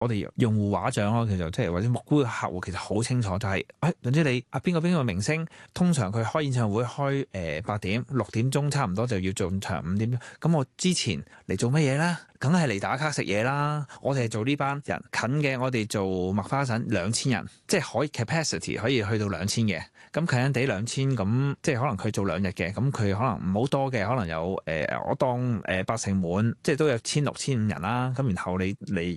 我哋用戶畫像咯，其實即係或者目標嘅客戶其實好清楚，就係總之你邊個明星，通常佢開演唱會開8點6點鐘差唔多就要做場5點鐘，咁我之前嚟做乜嘢咧？梗係嚟打卡食嘢啦！我哋係做呢班人近嘅，我哋做麥花臣2000人，即係可以 capacity 可以去到2000嘅。咁近近地2000，咁即係可能佢做2日嘅，咁佢可能唔好多嘅，可能有我當80滿，即係都有1600、1500人啦。咁然後你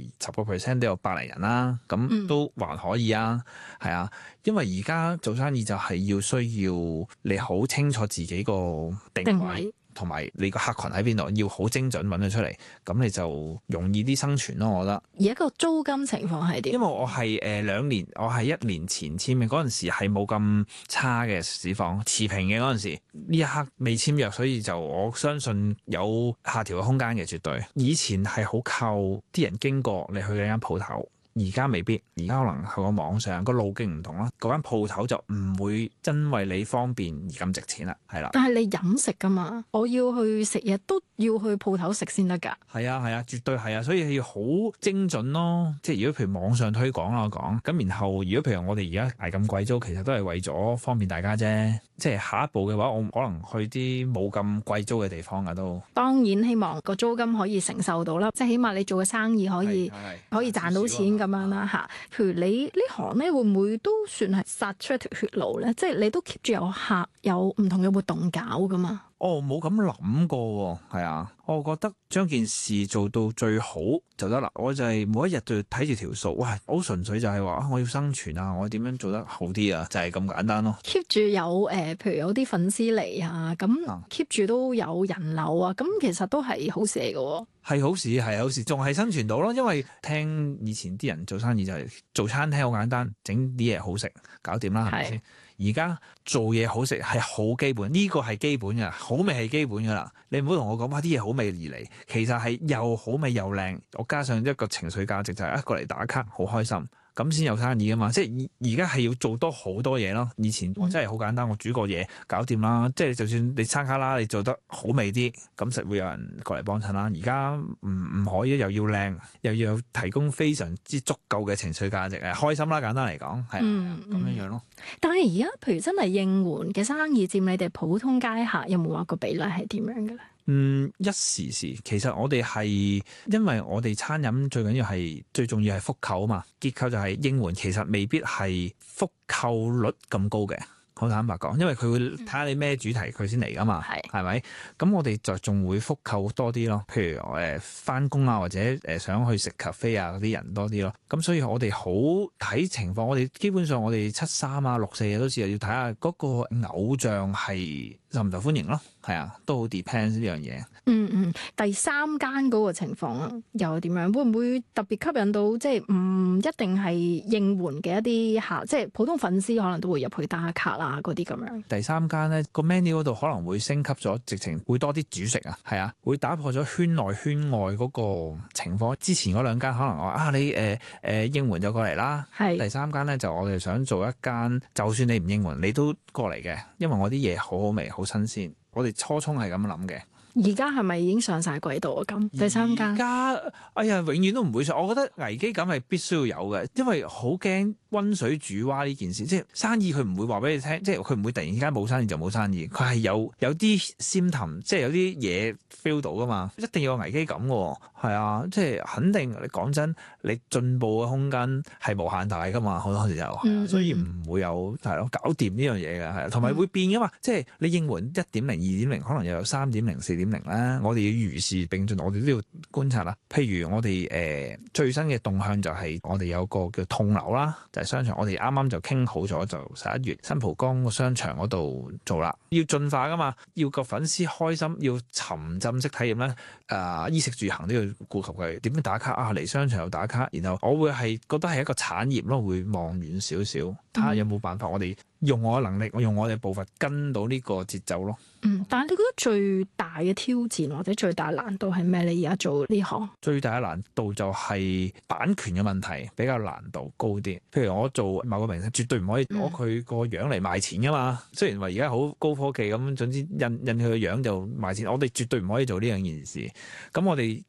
10% 都有百零人啦，咁都還可以啊，係啊。因為而家做生意就係需要你好清楚自己個定位。同埋你個客群喺邊度，要好精準揾佢出嚟，咁你就容易啲生存咯。我覺得。 而一個租金情況係點？ 因為我係2年，我係1年前簽嘅，嗰陣時係冇咁差嘅市況，持平嘅嗰陣時，呢一刻未簽約，所以就我相信有下調嘅空間嘅，絕對。以前係好靠啲人經過你去嗰間鋪頭。而家未必，而家可能喺個網上個路徑唔同啦，嗰間鋪頭就唔會因為你方便而咁值錢啦，係啦。 但係你飲食㗎嘛，我要去食嘢都要去鋪頭食先得㗎。 係啊，絕對係啊，所以要好精準咯。即係如果譬如網上推廣啦，我講咁，然後如果譬如我哋而家捱咁貴租，其實都係為咗方便大家啫。即係下一步嘅話，我可能去啲冇咁貴租嘅地方啊都。 當然希望個租金可以承受到啦，即係起碼你做嘅生意可以賺到錢咁樣啦嚇。譬如你呢行咧，會唔會都算係殺出一條血路咧？即係你都 keep 住有客，有唔同嘅活動搞噶嘛？ 冇咁諗過喎，係啊，我覺得將件事做到最好就得啦。我就係每一日就睇住條數，哇，好純粹就係話我要生存啊，我點樣做得好啲啊，就係咁簡單咯。 keep 住有譬如有啲粉絲嚟啊，咁 keep 住都有人流啊，咁其實都係好事嚟嘅喎。係好事，係好事，仲係生存到咯。因為聽以前啲人做生意就係做餐廳好簡單，整啲嘢好食，搞掂啦，係咪先？而家做嘢好食係好基本，呢個係基本㗎，好味係基本㗎啦。你唔好同我講話啲嘢好味而嚟，其實係又好味又靚，我加上一個情緒價值就係一個嚟打卡好開心。咁先有生意噶嘛，即係而家係要做多好多嘢咯。以前我真係好簡單，我煮個嘢搞掂啦。即係就算你餐卡啦，你做得好味啲，咁實會有人過嚟幫襯啦。而家唔可以，又要靚，又要提供非常之足夠嘅情緒價值，開心啦。簡單嚟講，係咁樣咯。 但係而家譬如真係應援嘅生意佔你哋普通街客有冇話個比例係點樣嘅咧？ 一時時，其實我哋係因為我哋餐飲最緊要係最重要係復購啊嘛，結構就係應援，其實未必係復購率咁高嘅。好坦白講，因為佢會睇下你咩主題佢先嚟噶嘛，係咪？咁我哋就仲會復購多啲咯。譬如返工啊，或者想去食 cafe 啊嗰啲人多啲咯。咁所以我哋好睇情況，我哋基本上我哋73啊64啊都試要睇下嗰個偶像係受唔受歡迎咯。係啊，都好 depends 呢樣嘢。 第三間嗰個情況啊，又點樣？會唔會特別吸引到即係唔一定係應援嘅一啲客，即係普通粉絲可能都會入去打卡啊嗰啲咁樣？第三間咧個 menu 嗰度可能會升級咗，直情會多啲主食啊，係啊，會打破咗圈內圈外嗰個情況。之前嗰兩間可能話你應援就過嚟啦，第三間咧就我哋想做一間，就算你唔應援，你都過嚟嘅，因為我啲嘢好好味，好新鮮。我哋初衷係咁諗嘅。 而家係咪已經上晒軌道啊？咁第三間， 而家永遠都唔會上。我覺得危機感係必須要有嘅，因為好驚溫水煮蛙呢件事。即係生意佢唔會話俾你聽，即係佢唔會突然間冇生意就冇生意。佢係有啲 symptom，即係有啲嘢 feel 到噶嘛。一定要有危機感嘅，係啊，即係肯定。你講真，你進步嘅空間係無限大噶嘛。好多時就，所以唔會有係咯搞掂呢樣嘢嘅，係同埋會變噶嘛。即係你應援1.0、2.0，可能又有3.0、4.0啦。我哋要如是並進，我哋都要觀察啦。譬如我哋最新嘅動向就係我哋有個叫痛樓啦，就係商場。我哋啱啱就傾好咗，就11月新蒲崗個商場嗰度做啦。要進化噶嘛，要個粉絲開心，要沉浸式體驗咧。衣食住行都要顧及佢點樣打卡啊，嚟商場又打卡。然後我會係覺得係一個產業咯，會望遠少少，睇下有冇辦法我哋用我嘅能力，我用我哋步伐跟到呢個節奏咯。 但係你覺得最大嘅挑戰或者最大難度係咩？你而家做呢行最大嘅難度就係版權嘅問題，比較難度高啲。譬如我做某個明星，絕對唔可以攞佢個樣嚟賣錢噶嘛。雖然話而家好高科技咁，總之印佢個樣就賣錢，我哋絕對唔可以做呢樣件事。咁我哋個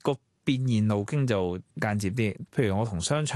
變現路徑就間接啲，譬如我同商場